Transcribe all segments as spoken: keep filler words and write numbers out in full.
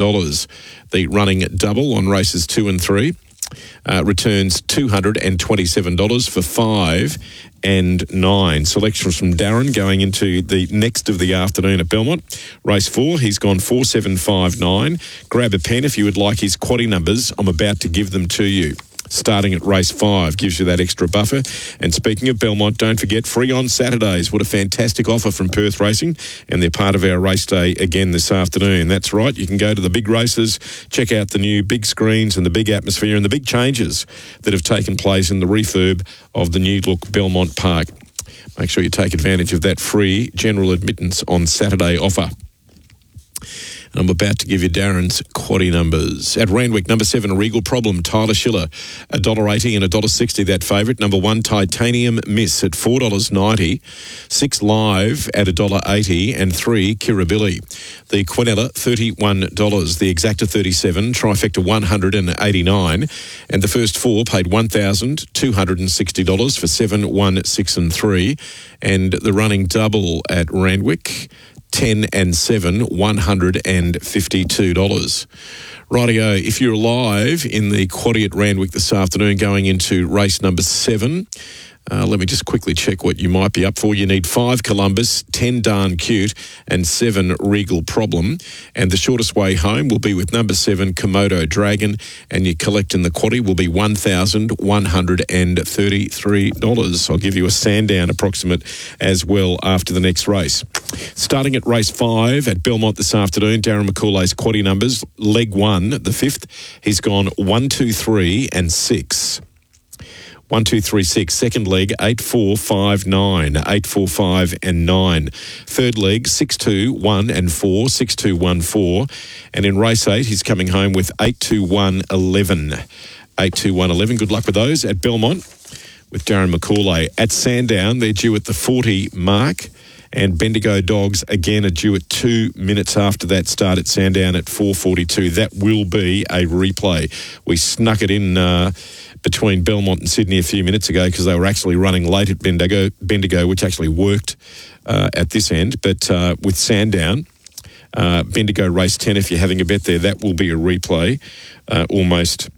dollars. The running double on races two and three uh, returns two hundred twenty-seven dollars for five and nine. Selections from Darren going into the next of the afternoon at Belmont. Race four, he's gone four seven five nine. Grab a pen if you would like his quaddie numbers. I'm about to give them to you. Starting at race five gives you that extra buffer. And speaking of Belmont, don't forget, free on Saturdays. What a fantastic offer from Perth Racing, and they're part of our race day again this afternoon. That's right, you can go to the big races, check out the new big screens and the big atmosphere and the big changes that have taken place in the refurb of the new look Belmont Park. Make sure you take advantage of that free general admittance on Saturday offer. I'm about to give you Darren's quaddie numbers. At Randwick, number seven, Regal Problem, Tyler Schiller, one dollar eighty and one dollar sixty, that favourite. Number one, Titanium Miss at four dollars ninety. Six, Live at one dollar eighty. And three, Kirribilli. The Quinella, thirty-one dollars. The Exacta, thirty-seven. Trifecta, one hundred eighty-nine. And the first four paid one thousand two hundred sixty dollars for seven, one, six and three. And the running double at Randwick, ten and seven, one hundred fifty-two dollars. Rightio, if you're alive in the quaddie at Randwick this afternoon going into race number seven, uh, let me just quickly check what you might be up for. You need five Columbus, ten Darn Cute and seven Regal Problem. And the shortest way home will be with number seven Komodo Dragon, and your collect in the quaddie will be one thousand one hundred thirty-three dollars. I'll give you a Sandown approximate as well after the next race. Starting at race five at Belmont this afternoon, Darren McCauley's quaddie numbers. Leg one, the fifth, he's gone one, two, three and six. One, two, three, six. Second leg, eight, four, five, nine. Eight, four, five, and nine. Third leg, six, two, one, and four. Six, two, one, four. And in race eight, he's coming home with eight, two, one, eleven. Eight, two, one, eleven. Good luck with those at Belmont with Darren McCauley. At Sandown, they're due at the forty mark. And Bendigo Dogs, again, are due at two minutes after that start at Sandown at four forty-two. That will be a replay. We snuck it in uh, between Belmont and Sydney a few minutes ago because they were actually running late at Bendigo, Bendigo which actually worked uh, at this end. But uh, with Sandown, uh, Bendigo race ten, if you're having a bet there, that will be a replay uh, almost,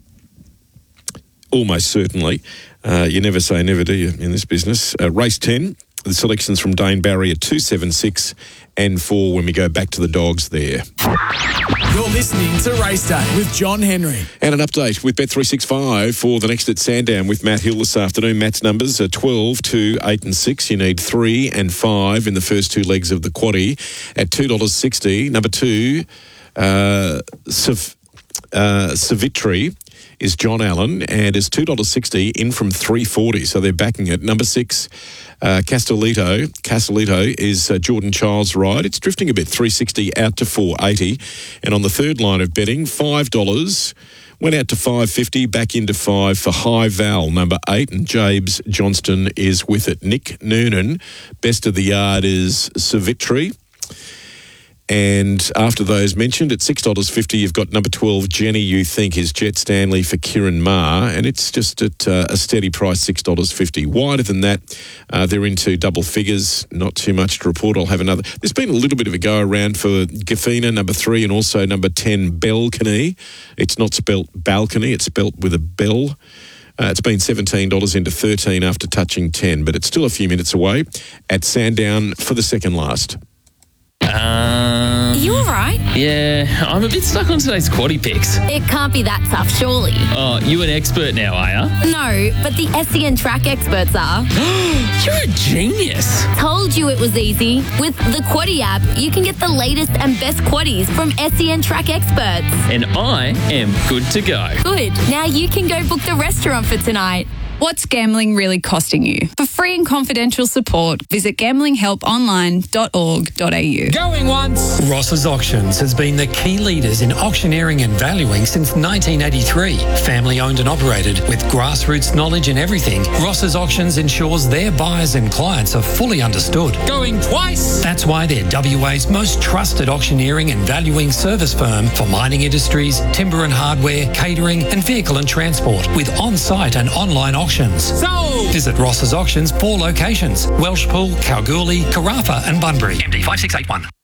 almost certainly. Uh, you never say never, do you, in this business? Uh, race ten. The selections from Dane Barry at two, seven, six and four when we go back to the dogs there. You're listening to Race Day with John Henry. And an update with Bet three sixty-five for the next at Sandown with Matt Hill this afternoon. Matt's numbers are twelve, two, eight and six. You need three and five in the first two legs of the quaddie. At two dollars sixty, number two, uh, Sav- uh, Savitri is John Allen, and is two dollars sixty in from three forty, so they're backing it. Number six, uh, Castellito. Castellito is uh, Jordan Child's ride. It's drifting a bit, three sixty out to four eighty. And on the third line of betting, five dollars went out to five fifty, back into five for High Val, number eight, and Jabes Johnston is with it. Nick Noonan, best of the yard is Savitri. And after those mentioned, at six dollars fifty, you've got number twelve, Jenny You Think, is Jet Stanley for Kieran Maher, and it's just at uh, a steady price, six dollars fifty. Wider than that, uh, they're into double figures, not too much to report. I'll have another. There's been a little bit of a go-around for Gaffina, number three, and also number ten, Balcony. It's not spelt balcony, it's spelt with a bell. Uh, it's been seventeen dollars into thirteen after touching ten, but it's still a few minutes away at Sandown for the second last. Um, Are you all right? Yeah, I'm a bit stuck on today's quaddie picks. It can't be that tough, surely. Oh, you an expert now, are ya? No, but the S E N track experts are. You're a genius. Told you it was easy. With the Quaddie app, you can get the latest and best quaddies from S E N track experts. And I am good to go. Good. Now you can go book the restaurant for tonight. What's gambling really costing you? For free and confidential support, visit gambling help online dot org dot a u. Going once. Ross's Auctions has been the key leaders in auctioneering and valuing since nineteen eighty-three. Family owned and operated with grassroots knowledge in everything, Ross's Auctions ensures their buyers and clients are fully understood. Going twice. That's why they're W A's most trusted auctioneering and valuing service firm for mining industries, timber and hardware, catering and vehicle and transport, with on-site and online auctions. So, visit Ross's Auctions, four locations: Welshpool, Kalgoorlie, Carafa and Bunbury. M D five six eight one.